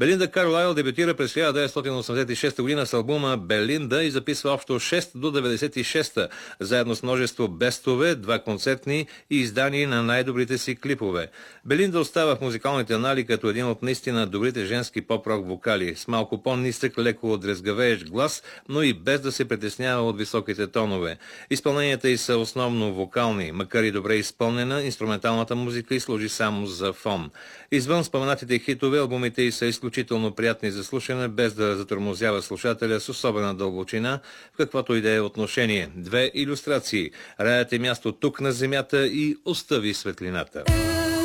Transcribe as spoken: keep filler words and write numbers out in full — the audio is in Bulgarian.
Белинда Карлайл дебютира през хиляда деветстотин осемдесет и шеста година с албума Белинда и записва общо шест до деветдесет и шеста, заедно с множество бестове, два концертни и издания на най-добрите си клипове. Белинда остава в музикалните анали като един от наистина добрите женски поп-рок вокали, с малко по-нисък, леко дрезгавеещ глас, но и без да се притеснява от високите тонове. Изпълненията й са основно вокални, макар и добре изпълнена, инструменталната музика й служи само за фон. Извън споменатите хитове, албумите й са изключително приятни за слушане, без да затормозява слушателя с особена дълбочина, в каквото и да е отношение. Две илюстрации. Раят е място тук на земята и остави светлината.